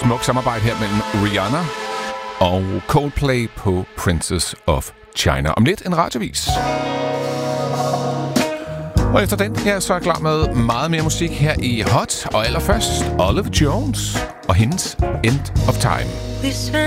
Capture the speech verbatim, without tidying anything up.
smukt samarbejde her mellem Rihanna og Coldplay på Princess of China. Om lidt en radiovis. Og efter den her, så er jeg klar med meget mere musik her i Hot. Og allerførst Olive Jones og hendes End of Time.